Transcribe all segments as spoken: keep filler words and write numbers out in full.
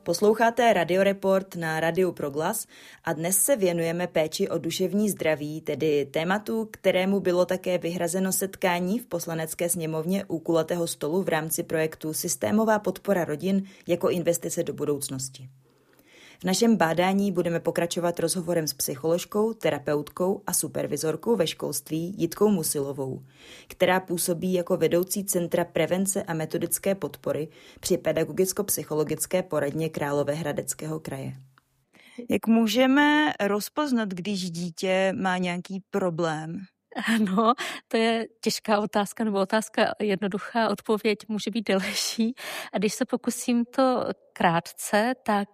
Posloucháte Radioreport na Radiu Proglas a dnes se věnujeme péči o duševní zdraví, tedy tématu, kterému bylo také vyhrazeno setkání v Poslanecké sněmovně u kulatého stolu v rámci projektu Systémová podpora rodin jako investice do budoucnosti. V našem bádání budeme pokračovat rozhovorem s psycholožkou, terapeutkou a supervizorkou ve školství Jitkou Musilovou, která působí jako vedoucí Centra prevence a metodické podpory při pedagogicko-psychologické poradně Královéhradeckého kraje. Jak můžeme rozpoznat, když dítě má nějaký problém? Ano, to je těžká otázka, nebo otázka jednoduchá, odpověď může být delší. A když se pokusím to krátce, tak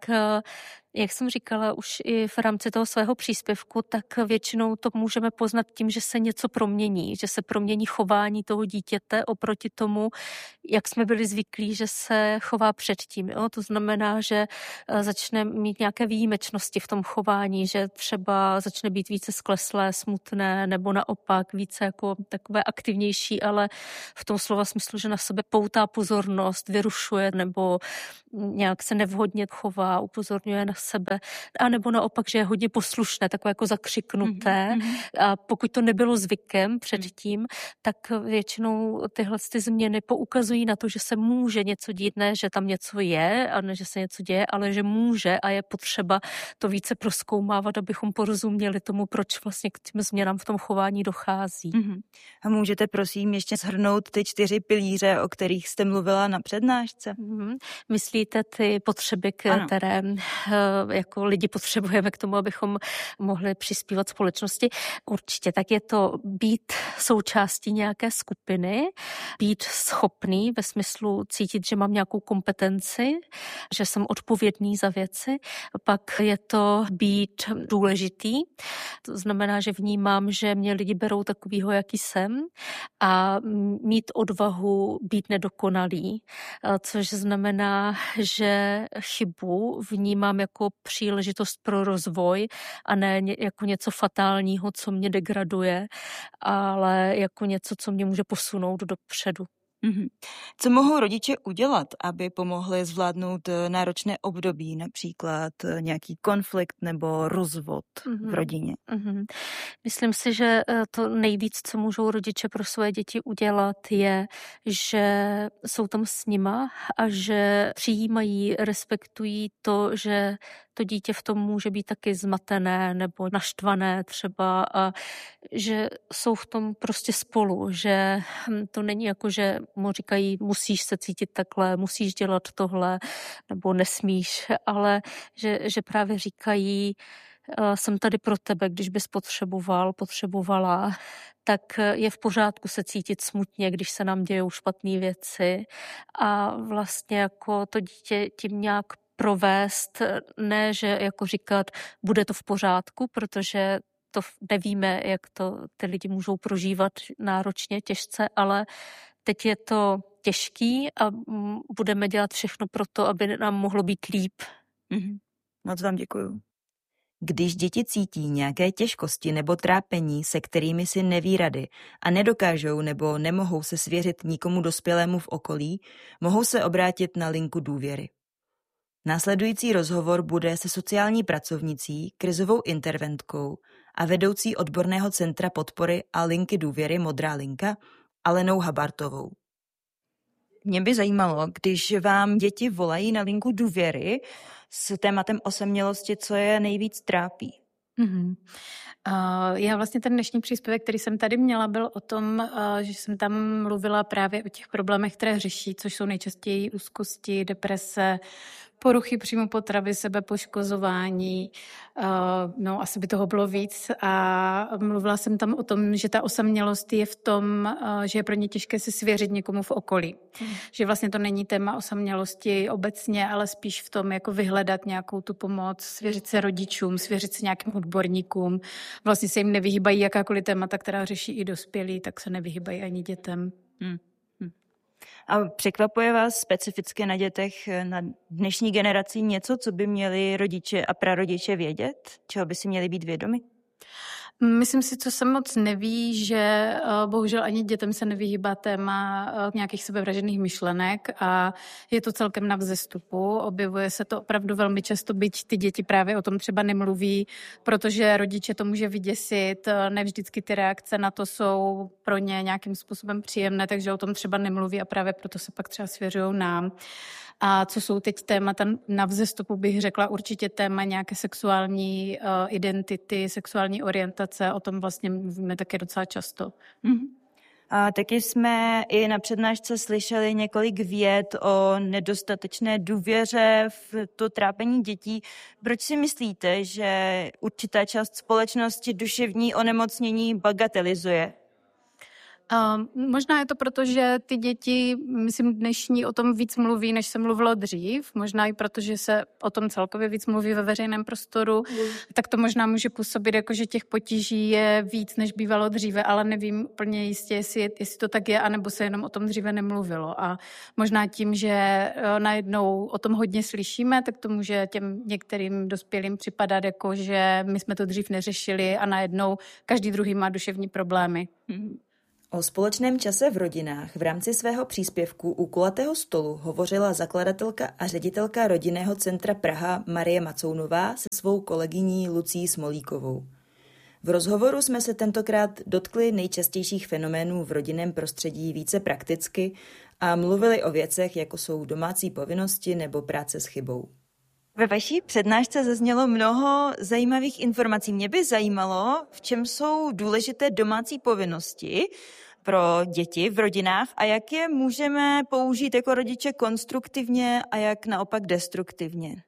jak jsem říkala už i v rámci toho svého příspěvku, tak většinou to můžeme poznat tím, že se něco promění, že se promění chování toho dítěte oproti tomu, jak jsme byli zvyklí, že se chová předtím. Jo? To znamená, že začne mít nějaké výjimečnosti v tom chování, že třeba začne být více skleslé, smutné, nebo naopak více jako takové aktivnější, ale v tom slova smyslu, že na sebe poutá pozornost, vyrušuje nebo nějak se nevhodně chová, upozorňuje na sebe, a nebo naopak, že je hodně poslušné, takové jako zakřiknuté. Mm-hmm. A pokud to nebylo zvykem předtím, tak většinou tyhle ty změny poukazují na to, že se může něco dít, ne, že tam něco je a ne, že se něco děje, ale že může a je potřeba to více prozkoumávat, abychom porozuměli tomu, proč vlastně k těm změnám v tom chování dochází. Mm-hmm. A můžete prosím ještě shrnout ty čtyři pilíře, o kterých jste mluvila na přednášce? Mm-hmm. Myslíte ty potřeby, které jako lidi potřebujeme k tomu, abychom mohli přispívat společnosti? Určitě, tak je to být součástí nějaké skupiny, být schopný ve smyslu cítit, že mám nějakou kompetenci, že jsem odpovědný za věci. Pak je to být důležitý, to znamená, že vnímám, že mě lidi berou takovýho, jaký jsem, a mít odvahu být nedokonalý, což znamená, že chybu vnímám jako příležitost pro rozvoj a ne jako něco fatálního, co mě degraduje, ale jako něco, co mě může posunout dopředu. Mm-hmm. Co mohou rodiče udělat, aby pomohli zvládnout náročné období, například nějaký konflikt nebo rozvod mm-hmm. v rodině? Mm-hmm. Myslím si, že to nejvíc, co můžou rodiče pro své děti udělat, je, že jsou tam s nima a že přijímají, respektují to, že to dítě v tom může být taky zmatené nebo naštvané třeba, a že jsou v tom prostě spolu, že to není jako, že mu říkají, musíš se cítit takhle, musíš dělat tohle, nebo nesmíš, ale že, že právě říkají, jsem tady pro tebe, když bys potřeboval, potřebovala, tak je v pořádku se cítit smutně, když se nám dějou špatné věci, a vlastně jako to dítě tím nějak provést, ne, že jako říkat, bude to v pořádku, protože to nevíme, jak to ty lidi můžou prožívat náročně, těžce, ale teď je to těžký a budeme dělat všechno pro to, aby nám mohlo být líp. Mm-hmm. Moc vám děkuju. Když děti cítí nějaké těžkosti nebo trápení, se kterými si neví rady a nedokážou nebo nemohou se svěřit nikomu dospělému v okolí, mohou se obrátit na linku důvěry. Následující rozhovor bude se sociální pracovnicí, krizovou interventkou a vedoucí odborného centra podpory a linky důvěry Modrá linka Alenou Habartovou. Mě by zajímalo, když vám děti volají na linku důvěry s tématem osamělosti, co je nejvíc trápí. Mm-hmm. Uh, já vlastně ten dnešní příspěvek, který jsem tady měla, byl o tom, uh, že jsem tam mluvila právě o těch problémech, které řeší, což jsou nejčastěji úzkosti, deprese, poruchy příjmu potravy, sebepoškozování, uh, no asi by toho bylo víc, a mluvila jsem tam o tom, že ta osamělost je v tom, uh, že je pro ně těžké se svěřit někomu v okolí. Hmm. Že vlastně to není téma osamělosti obecně, ale spíš v tom, jako vyhledat nějakou tu pomoc, svěřit se rodičům, svěřit se nějakým odborníkům. Vlastně se jim nevyhýbají jakákoliv témata, která řeší i dospělí, tak se nevyhýbají ani dětem. Hmm. A překvapuje vás specificky na dětech, na dnešní generaci něco, co by měli rodiče a prarodiče vědět? Čeho by si měli být vědomi? Myslím si, co se moc neví, že bohužel ani dětem se nevyhýbá téma nějakých sebevražedných myšlenek a je to celkem na vzestupu. Objevuje se to opravdu velmi často, byť ty děti právě o tom třeba nemluví, protože rodiče to může vyděsit, ne vždycky ty reakce na to jsou pro ně nějakým způsobem příjemné, takže o tom třeba nemluví a právě proto se pak třeba svěřují nám. A co jsou teď témata na vzestupu, bych řekla určitě téma nějaké sexuální uh, identity, sexuální orientace, o tom vlastně mluvíme taky docela často. Mm-hmm. A taky jsme i na přednášce slyšeli několik vět o nedostatečné důvěře v to trápení dětí. Proč si myslíte, že určitá část společnosti duševní onemocnění bagatelizuje? Uh, možná je to proto, že ty děti, myslím, dnešní o tom víc mluví, než se mluvilo dřív. Možná i proto, že se o tom celkově víc mluví ve veřejném prostoru. Mm. Tak to možná může působit, jako že těch potíží je víc, než bývalo dříve, ale nevím úplně jistě, jestli, jestli to tak je, anebo se jenom o tom dříve nemluvilo. A možná tím, že najednou o tom hodně slyšíme, tak to může těm některým dospělým připadat, jako že my jsme to dřív neřešili a najednou každý druhý má duševní problémy. Mm. O společném čase v rodinách v rámci svého příspěvku u kulatého stolu hovořila zakladatelka a ředitelka rodinného centra Praha Marie Macounová se svou kolegyní Lucí Smolíkovou. V rozhovoru jsme se tentokrát dotkli nejčastějších fenoménů v rodinném prostředí více prakticky a mluvili o věcech, jako jsou domácí povinnosti nebo práce s chybou. Ve vaší přednášce zaznělo mnoho zajímavých informací. Mě by zajímalo, v čem jsou důležité domácí povinnosti pro děti v rodinách a jak je můžeme použít jako rodiče konstruktivně a jak naopak destruktivně.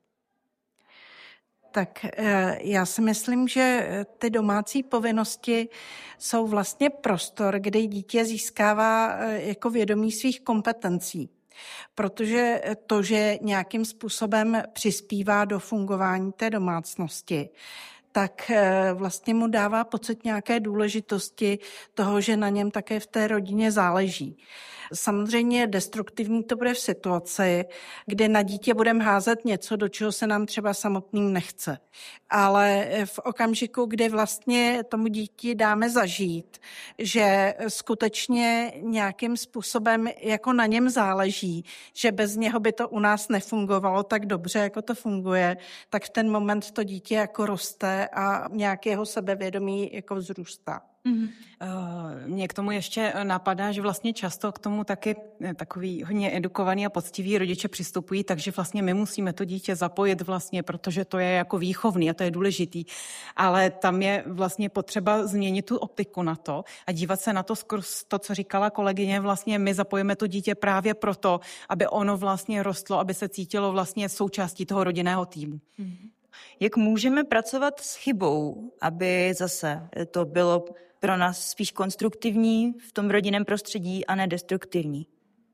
Tak já si myslím, že ty domácí povinnosti jsou vlastně prostor, kde dítě získává jako vědomí svých kompetencí. Protože to, že nějakým způsobem přispívá do fungování té domácnosti, tak vlastně mu dává pocit nějaké důležitosti toho, že na něm také v té rodině záleží. Samozřejmě destruktivní to bude v situaci, kdy na dítě budeme házet něco, do čeho se nám třeba samotným nechce. Ale v okamžiku, kdy vlastně tomu díti dáme zažít, že skutečně nějakým způsobem jako na něm záleží, že bez něho by to u nás nefungovalo tak dobře, jako to funguje, tak v ten moment to dítě jako roste a nějakého sebevědomí jako vzrůstá. Mm. Mně k tomu ještě napadá, že vlastně často k tomu taky takový hodně edukovaný a poctivý rodiče přistupují, takže vlastně my musíme to dítě zapojit vlastně, protože to je jako výchovný a to je důležitý. Ale tam je vlastně potřeba změnit tu optiku na to a dívat se na to skrz to, co říkala kolegyně, vlastně my zapojíme to dítě právě proto, aby ono vlastně rostlo, aby se cítilo vlastně součástí toho rodinného týmu. Mm. Jak můžeme pracovat s chybou, aby zase to bylo pro nás spíš konstruktivní v tom rodinném prostředí a ne destruktivní?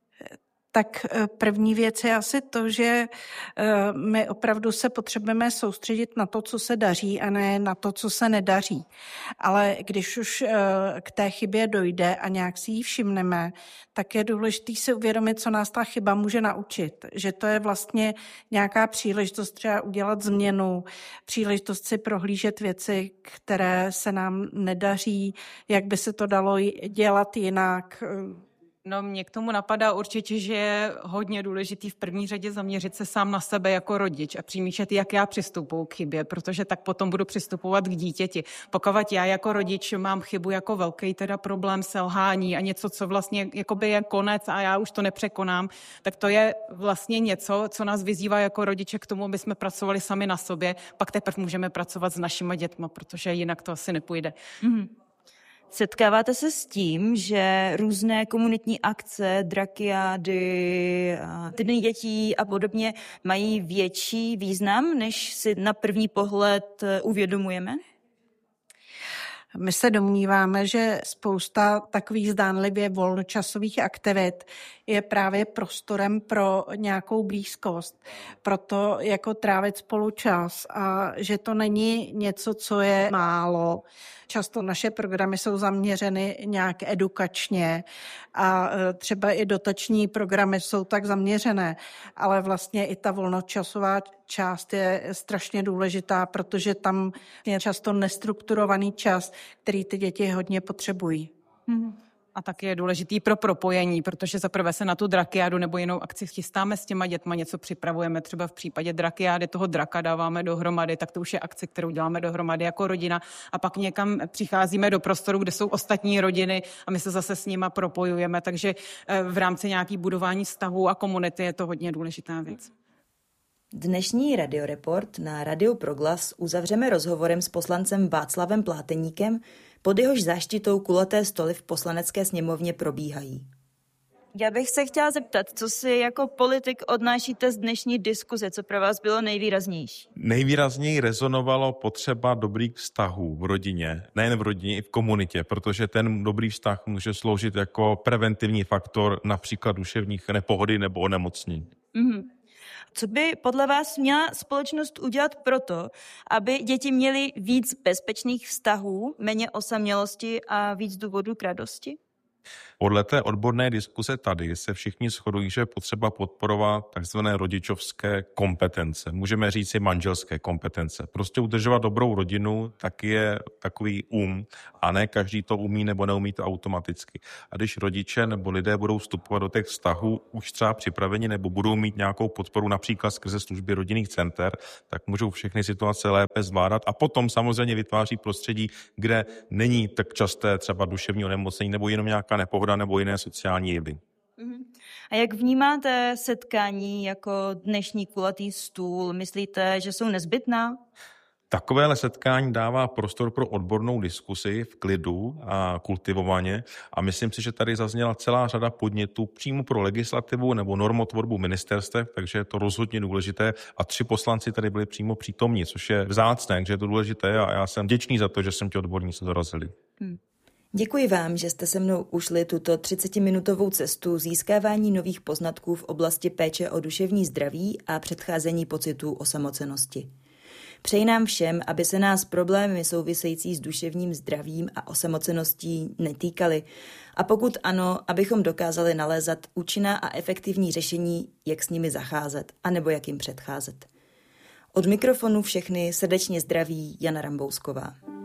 Tak první věc je asi to, že my opravdu se potřebujeme soustředit na to, co se daří a ne na to, co se nedaří. Ale když už k té chybě dojde a nějak si ji všimneme, tak je důležité si uvědomit, co nás ta chyba může naučit. Že to je vlastně nějaká příležitost třeba udělat změnu, příležitost si prohlížet věci, které se nám nedaří, jak by se to dalo dělat jinak. No, mě k tomu napadá určitě, že je hodně důležitý v první řadě zaměřit se sám na sebe jako rodič a přemýšlet, jak já přistupuji k chybě, protože tak potom budu přistupovat k dítěti. Pokud já jako rodič mám chybu jako velký teda problém selhání a něco, co vlastně jakoby je konec a já už to nepřekonám, tak to je vlastně něco, co nás vyzývá jako rodiče k tomu, aby jsme pracovali sami na sobě, pak teprve můžeme pracovat s našimi dětma, protože jinak to asi nepůjde. Mm-hmm. Setkáváte se s tím, že různé komunitní akce, drakiády, týdny dětí a podobně mají větší význam, než si na první pohled uvědomujeme? My se domníváme, že spousta takových zdánlivě volnočasových aktivit je právě prostorem pro nějakou blízkost, proto jako trávit spolu čas a že to není něco, co je málo. Často naše programy jsou zaměřeny nějak edukačně a třeba i dotační programy jsou tak zaměřené, ale vlastně i ta volnočasová část je strašně důležitá, protože tam je často nestrukturovaný čas, který ty děti hodně potřebují. Hmm. A taky je důležitý pro propojení, protože zaprvé se na tu drakiádu nebo jinou akci chystáme s těma dětma, něco připravujeme, třeba v případě drakiády toho draka dáváme dohromady, tak to už je akce, kterou děláme dohromady jako rodina a pak někam přicházíme do prostoru, kde jsou ostatní rodiny a my se zase s nima propojujeme, takže v rámci nějaký budování vztahů a komunity je to hodně důležitá věc. Dnešní Radioreport na Radiu Proglas uzavřeme rozhovorem s poslancem Václavem Pláteníkem, pod jehož záštitou kulaté stoly v Poslanecké sněmovně probíhají. Já bych se chtěla zeptat, co si jako politik odnášíte z dnešní diskuze, co pro vás bylo nejvýraznější? Nejvýrazněji rezonovalo potřeba dobrých vztahů v rodině, nejen v rodině, i v komunitě, protože ten dobrý vztah může sloužit jako preventivní faktor například duševních nepohody nebo onemocnění. Mm-hmm. Co by podle vás měla společnost udělat proto, aby děti měly víc bezpečných vztahů, méně osamělosti a víc důvodů k radosti? Podle té odborné diskuse tady se všichni shodují, že je potřeba podporovat takzvané rodičovské kompetence. Můžeme říct i manželské kompetence. Prostě udržovat dobrou rodinu, tak je takový um a ne každý to umí nebo neumí to automaticky. A když rodiče nebo lidé budou vstupovat do těch vztahů už třeba připraveni nebo budou mít nějakou podporu například skrze služby rodinných center, tak můžou všechny situace lépe zvládat a potom samozřejmě vytváří prostředí, kde není tak časté třeba duševní onemocnění nebo jenom nějaká nepohoda nebo jiné sociální jevy. A jak vnímáte setkání jako dnešní kulatý stůl? Myslíte, že jsou nezbytná? Takovéhle setkání dává prostor pro odbornou diskusi v klidu a kultivovaně a myslím si, že tady zazněla celá řada podnětů přímo pro legislativu nebo normotvorbu ministerstev, takže je to rozhodně důležité a tři poslanci tady byli přímo přítomní, což je vzácné, takže je to důležité a já jsem vděčný za to, že jsem ti odborníci dorazili. Hmm. Děkuji vám, že jste se mnou ušli tuto třicetiminutovou cestu získávání nových poznatků v oblasti péče o duševní zdraví a předcházení pocitů osamocenosti. Přeji nám všem, aby se nás problémy související s duševním zdravím a osamoceností netýkaly a pokud ano, abychom dokázali nalézat účinná a efektivní řešení, jak s nimi zacházet anebo jak jim předcházet. Od mikrofonu všechny srdečně zdraví Jana Rambousková.